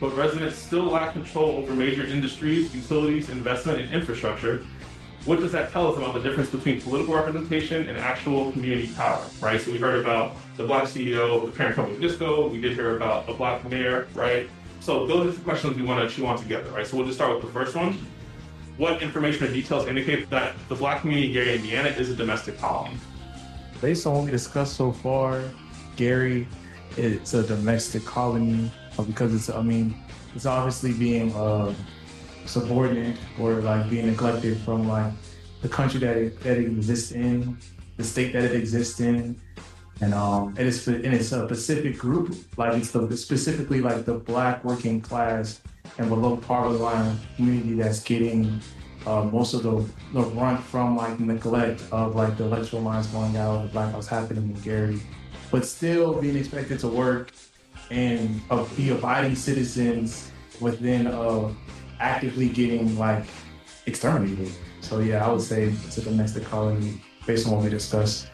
but residents still lack control over major industries, utilities, investment, and infrastructure. What does that tell us about the difference between political representation and actual community power, right? So we heard about the Black CEO of the parent company Disco. We did hear about a Black mayor, right? So those are the questions we want to chew on together, right? So we'll just start with the first one. What information or details indicate that the Black community in Gary, Indiana is a domestic colony? Based on what we discussed so far, Gary, it's a domestic colony because it's obviously being subordinate or like being neglected from like the country that it exists in, the state that it exists in, and it's a specific group, like specifically like the Black working class and below poverty line community that's getting most of the brunt from like neglect of like the electrical lines going out, the blackouts happening in Gary, but still being expected to work and be abiding citizens within actively getting like exterminated. So yeah, I would say it's a domestic colony based on what we discussed.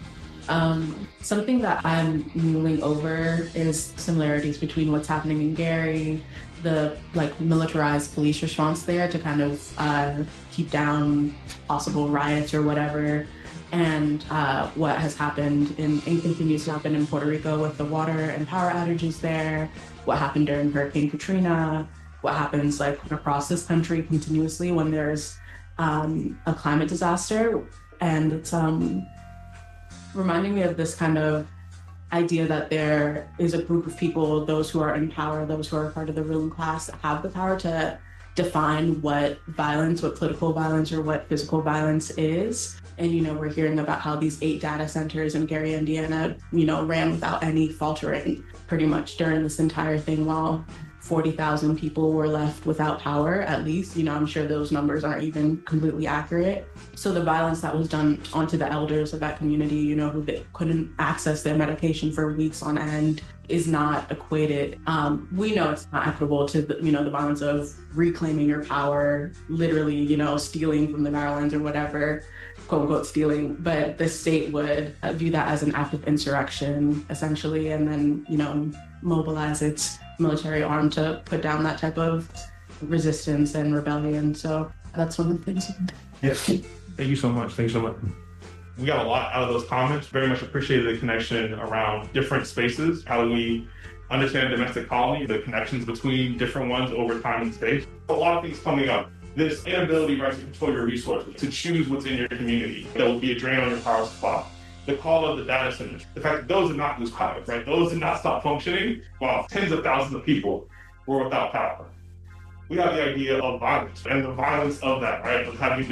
Something that I'm mulling over is similarities between what's happening in Gary, the like militarized police response there to kind of keep down possible riots or whatever, and what has happened and continues to happen in Puerto Rico with the water and power outages there, what happened during Hurricane Katrina, what happens like across this country continuously when there's a climate disaster. And it's reminding me of this kind of idea that there is a group of people, those who are in power, those who are part of the ruling class, that have the power to define what violence, what political violence or what physical violence is. And, we're hearing about how these 8 data centers in Gary, Indiana, ran without any faltering pretty much during this entire thing, while 40,000 people were left without power, at least. I'm sure those numbers aren't even completely accurate. So the violence that was done onto the elders of that community, who they couldn't access their medication for weeks on end, is not equated. We know it's not equitable to the violence of reclaiming your power, literally, stealing from the Marylands or whatever, quote unquote stealing, but the state would view that as an act of insurrection, essentially, and then, mobilize its military arm to put down that type of resistance and rebellion. So that's one of the things. Yes. Thank you so much. Thanks so much. We got a lot out of those comments. Very much appreciated the connection around different spaces. How do we understand domestic colony, the connections between different ones over time and space? A lot of things coming up. This inability, right, to control your resources, to choose what's in your community that will be a drain on your power supply. The call of the data centers, the fact that those did not lose power, right? Those did not stop functioning while tens of thousands of people were without power. We have the idea of violence and the violence of that, right? Of having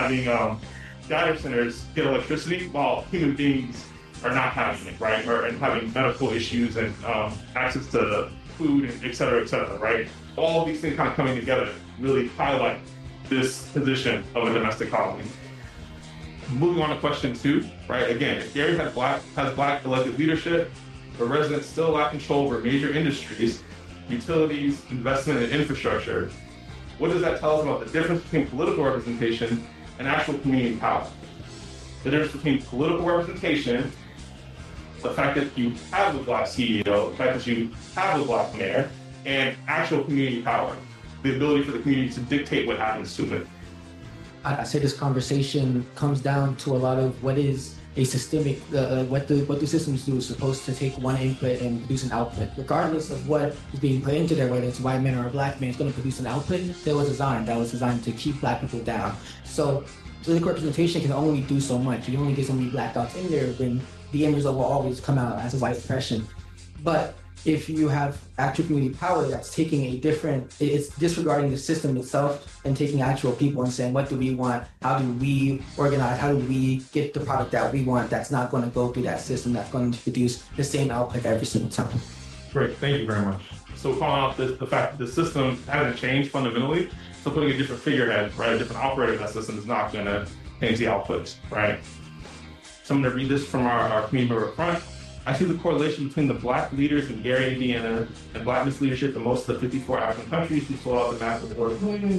data centers get electricity while human beings are not having it, right? And having medical issues and access to food, and et cetera, right? All of these things kind of coming together really highlight this position of a domestic colony. Moving on to question 2, right? Again, Gary has black elected leadership, but residents still lack control over major industries, utilities, investment, and infrastructure. What does that tell us about the difference between political representation and actual community power? The difference between political representation, the fact that you have a Black CEO, the fact that you have a Black mayor, and actual community power, the ability for the community to dictate what happens to it. I say this conversation comes down to a lot of what is a systemic, what do systems do is supposed to take one input and produce an output. Regardless of what is being put into there, whether it's a white man or a Black man, it's going to produce an output that was designed to keep Black people down. So political representation can only do so much. You can only get so many Black dots in there when the end result will always come out as a white oppression. But if you have actual community power that's taking it's disregarding the system itself and taking actual people and saying, what do we want? How do we organize? How do we get the product that we want that's not going to go through that system, that's going to produce the same output every single time? Great, thank you very much. So calling out the fact that the system hasn't changed fundamentally, so putting a different figurehead, right, a different operator in that system is not going to change the outputs, right? So I'm going to read this from our community member front. I see the correlation between the Black leaders in Gary, Indiana, and Blackness leadership in most of the 54 African countries who sold out the massive for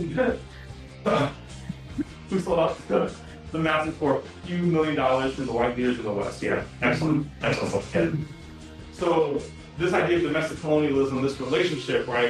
a few $1 million from the white leaders in the West. Yeah, excellent. Yeah. So this idea of domestic colonialism, this relationship, right,